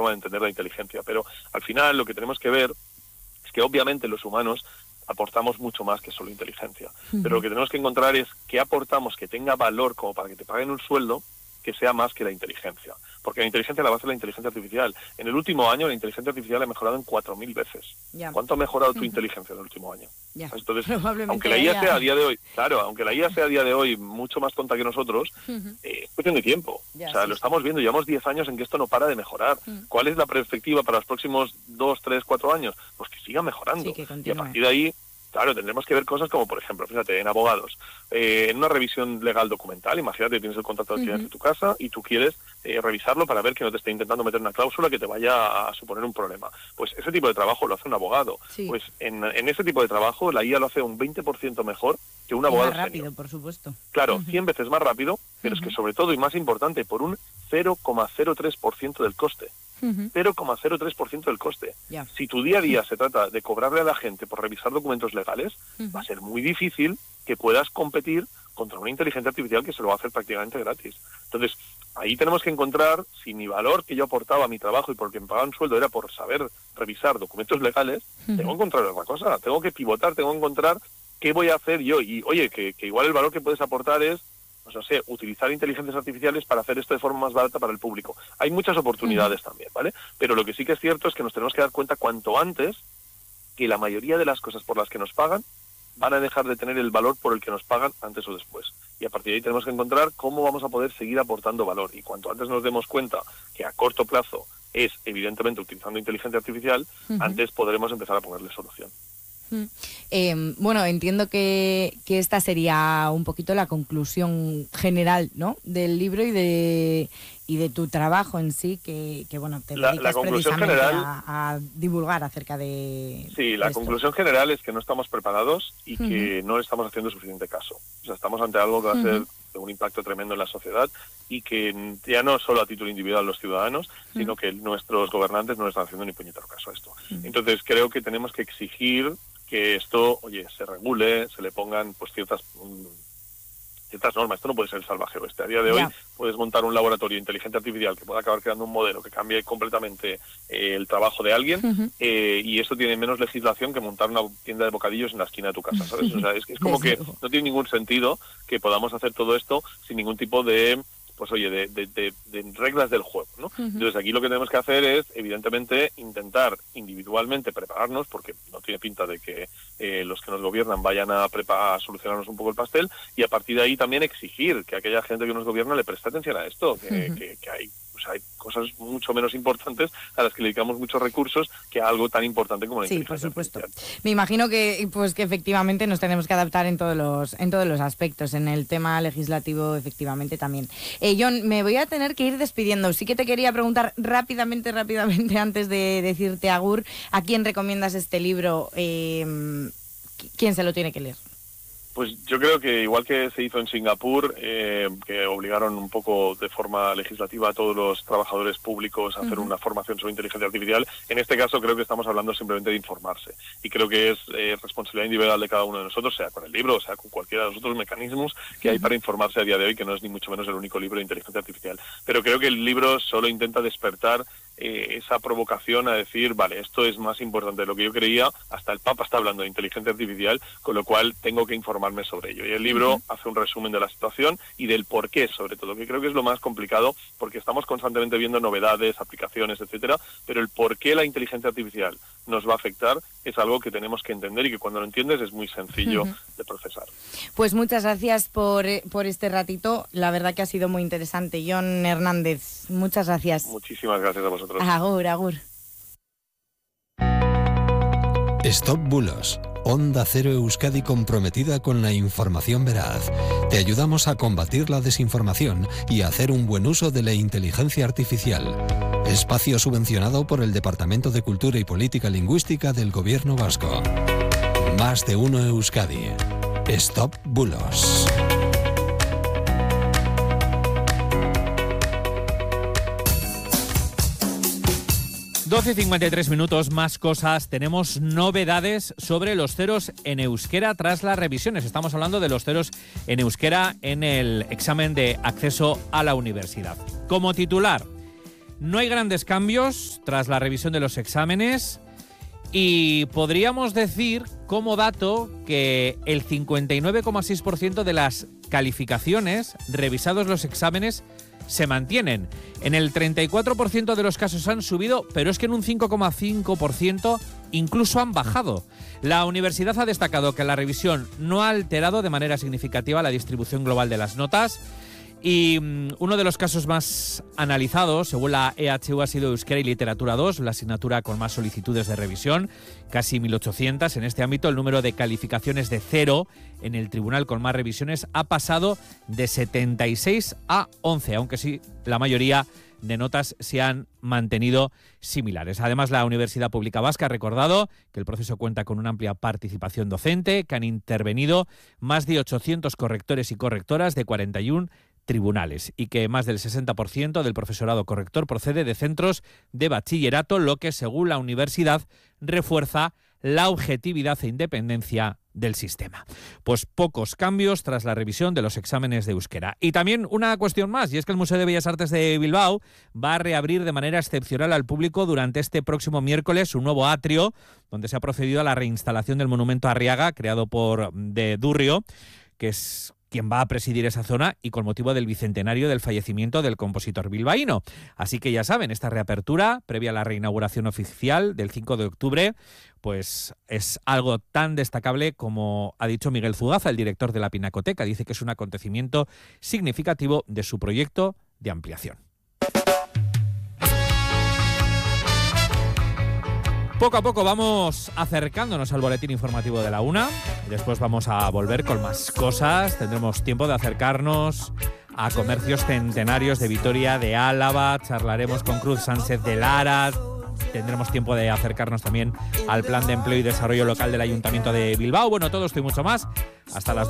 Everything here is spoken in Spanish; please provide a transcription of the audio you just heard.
forma de entender la inteligencia. Pero al final lo que tenemos que ver es que obviamente los humanos aportamos mucho más que solo inteligencia. Pero lo que tenemos que encontrar es qué aportamos que tenga valor como para que te paguen un sueldo que sea más que la inteligencia. Porque la inteligencia la va a hacer la inteligencia artificial. En el último año la inteligencia artificial ha mejorado en 4.000 veces. Ya. ¿Cuánto ha mejorado tu inteligencia en el último año? Ya. Entonces, aunque la IA sea a día de hoy, aunque la IA sea a día de hoy mucho más tonta que nosotros, es cuestión de tiempo. Ya, lo estamos viendo, llevamos 10 años en que esto no para de mejorar. ¿Cuál es la perspectiva para los próximos 2, 3, 4 años? Pues que siga mejorando. Sí, que continúe. Y a partir de ahí, claro, tendremos que ver cosas como, por ejemplo, fíjate, en abogados, en una revisión legal documental, imagínate, tienes el contrato de alquiler de tu casa y tú quieres revisarlo para ver que no te esté intentando meter una cláusula que te vaya a suponer un problema. Pues ese tipo de trabajo lo hace un abogado. Sí. Pues en ese tipo de trabajo la IA lo hace un 20% mejor que un abogado. Más rápido, senior. Por supuesto. Claro, 100 veces más rápido, pero es que sobre todo, y más importante, por un 0,03% del coste. 0,03% del coste. Yeah. Si tu día a día se trata de cobrarle a la gente por revisar documentos legales, va a ser muy difícil que puedas competir contra una inteligencia artificial que se lo va a hacer prácticamente gratis. Entonces, ahí tenemos que encontrar si mi valor que yo aportaba a mi trabajo y por el que me pagaban sueldo era por saber revisar documentos legales, tengo que encontrar otra cosa, tengo que pivotar, tengo que encontrar qué voy a hacer yo. Y oye, que igual el valor que puedes aportar es, pues no sé, utilizar inteligencias artificiales para hacer esto de forma más barata para el público. Hay muchas oportunidades también, ¿vale? Pero lo que sí que es cierto es que nos tenemos que dar cuenta cuanto antes que la mayoría de las cosas por las que nos pagan van a dejar de tener el valor por el que nos pagan antes o después. Y a partir de ahí tenemos que encontrar cómo vamos a poder seguir aportando valor. Y cuanto antes nos demos cuenta que a corto plazo es, evidentemente, utilizando inteligencia artificial, antes podremos empezar a ponerle solución. Bueno, entiendo que esta sería un poquito la conclusión general, ¿no?, del libro y de tu trabajo en sí, que bueno, te dedicas precisamente general, a divulgar acerca de... Sí, la conclusión general es que no estamos preparados y que no le estamos haciendo suficiente caso. O sea, estamos ante algo que va a ser de un impacto tremendo en la sociedad y que ya no solo a título individual los ciudadanos, sino que nuestros gobernantes no le están haciendo ni puñetero caso a esto. Entonces creo que tenemos que exigir que esto, oye, se regule, se le pongan pues ciertas normas. Esto no puede ser el salvaje oeste. A día de hoy puedes montar un laboratorio de inteligencia artificial que pueda acabar creando un modelo que cambie completamente el trabajo de alguien y eso tiene menos legislación que montar una tienda de bocadillos en la esquina de tu casa, ¿sabes? O sea, es como que no tiene ningún sentido que podamos hacer todo esto sin ningún tipo de... pues oye, de reglas del juego, ¿no? Entonces aquí lo que tenemos que hacer es, evidentemente, intentar individualmente prepararnos, porque no tiene pinta de que los que nos gobiernan vayan a solucionarnos un poco el pastel, y a partir de ahí también exigir que aquella gente que nos gobierna le preste atención a esto, que hay cosas mucho menos importantes a las que le dedicamos muchos recursos que a algo tan importante como la inteligencia artificial. Sí, por supuesto. Me imagino que efectivamente nos tenemos que adaptar en todos los aspectos, en el tema legislativo efectivamente también. John, me voy a tener que ir despidiendo. Sí que te quería preguntar rápidamente antes de decirte agur, ¿a quién recomiendas este libro? ¿Quién se lo tiene que leer? Pues yo creo que igual que se hizo en Singapur, que obligaron un poco de forma legislativa a todos los trabajadores públicos a hacer una formación sobre inteligencia artificial, en este caso creo que estamos hablando simplemente de informarse. Y creo que es responsabilidad individual de cada uno de nosotros, sea con el libro o sea con cualquiera de los otros mecanismos que hay para informarse a día de hoy, que no es ni mucho menos el único libro de inteligencia artificial. Pero creo que el libro solo intenta despertar esa provocación a decir, vale, esto es más importante de lo que yo creía, hasta el Papa está hablando de inteligencia artificial, con lo cual tengo que informarme sobre ello. Y el libro hace un resumen de la situación y del por qué, sobre todo, que creo que es lo más complicado, porque estamos constantemente viendo novedades, aplicaciones, etcétera, pero el por qué la inteligencia artificial nos va a afectar es algo que tenemos que entender y que cuando lo entiendes es muy sencillo de procesar. Pues muchas gracias por este ratito, la verdad que ha sido muy interesante. John Hernández, muchas gracias. Muchísimas gracias a vosotros. Agur, agur. Stop Bulos. Onda Cero Euskadi comprometida con la información veraz. Te ayudamos a combatir la desinformación y a hacer un buen uso de la inteligencia artificial. Espacio subvencionado por el Departamento de Cultura y Política Lingüística del Gobierno Vasco. Más de uno Euskadi. Stop Bulos. (12:53), más cosas. Tenemos novedades sobre los ceros en euskera tras las revisiones. Estamos hablando de los ceros en euskera en el examen de acceso a la universidad. Como titular, No hay grandes cambios tras la revisión de los exámenes y podríamos decir como dato que el 59,6% de las calificaciones revisados los exámenes se mantienen. En el 34% de los casos han subido, pero es que en un 5,5% incluso han bajado. La universidad ha destacado que la revisión no ha alterado de manera significativa la distribución global de las notas. Y uno de los casos más analizados, según la EHU, ha sido Euskera y Literatura 2, la asignatura con más solicitudes de revisión, casi 1.800. En este ámbito, el número de calificaciones de 0 en el tribunal con más revisiones ha pasado de 76 a 11, aunque sí, la mayoría de notas se han mantenido similares. Además, la Universidad Pública Vasca ha recordado que el proceso cuenta con una amplia participación docente, que han intervenido más de 800 correctores y correctoras de 41 tribunales y que más del 60% del profesorado corrector procede de centros de bachillerato, lo que, según la universidad, refuerza la objetividad e independencia del sistema. Pues pocos cambios tras la revisión de los exámenes de euskera. Y también una cuestión más, y es que el Museo de Bellas Artes de Bilbao va a reabrir de manera excepcional al público durante este próximo miércoles un nuevo atrio, donde se ha procedido a la reinstalación del monumento a Arriaga, creado por de Durrio, que es quien va a presidir esa zona y con motivo del bicentenario del fallecimiento del compositor bilbaíno. Así que ya saben, esta reapertura, previa a la reinauguración oficial del 5 de octubre, pues es algo tan destacable como ha dicho Miguel Zugaza, el director de la Pinacoteca. Dice que es un acontecimiento significativo de su proyecto de ampliación. Poco a poco vamos acercándonos al boletín informativo de la 1. Después vamos a volver con más cosas. Tendremos tiempo de acercarnos a comercios centenarios de Vitoria, de Álava. Charlaremos con Cruz Sánchez de Lara. Tendremos tiempo de acercarnos también al Plan de Empleo y Desarrollo Local del Ayuntamiento de Bilbao. Bueno, todo esto y mucho más hasta las 2.